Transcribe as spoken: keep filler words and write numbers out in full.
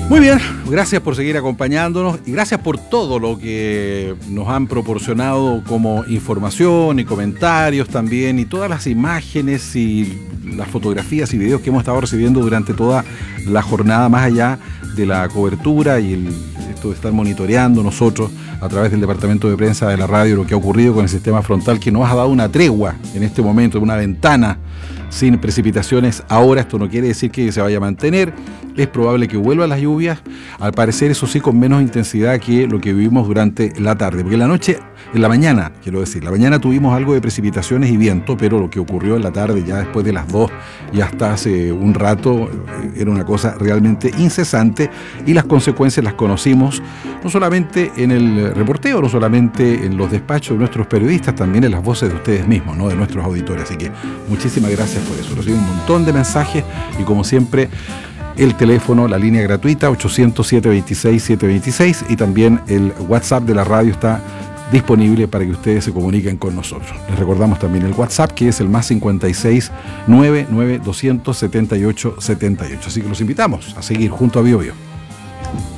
Muy bien, gracias por seguir acompañándonos y gracias por todo lo que nos han proporcionado como información y comentarios también, y todas las imágenes y las fotografías y videos que hemos estado recibiendo durante toda la jornada, más allá de la cobertura y el, esto de estar monitoreando nosotros a través del departamento de prensa de la radio lo que ha ocurrido con el sistema frontal, que nos ha dado una tregua en este momento, una ventana sin precipitaciones. Ahora esto no quiere decir que se vaya a mantener, es probable que vuelvan las lluvias, al parecer eso sí con menos intensidad que lo que vivimos durante la tarde, porque en la noche, en la mañana, quiero decir, la mañana tuvimos algo de precipitaciones y viento, pero lo que ocurrió en la tarde, ya después de las dos y hasta hace un rato, era una cosa realmente incesante, y las consecuencias las conocimos no solamente en el reporteo, no solamente en los despachos de nuestros periodistas, también en las voces de ustedes mismos, ¿no?, de nuestros auditores. Así que muchísimas gracias por eso. Recibo un montón de mensajes y, como siempre, el teléfono, la línea gratuita ochocientos, siete veintiséis, siete veintiséis, y también el WhatsApp de la radio está disponible para que ustedes se comuniquen con nosotros. Les recordamos también el WhatsApp, que es el más cincuenta y seis, noventa y nueve, doscientos setenta y ocho, setenta y ocho. Así que los invitamos a seguir junto a Bio Bio.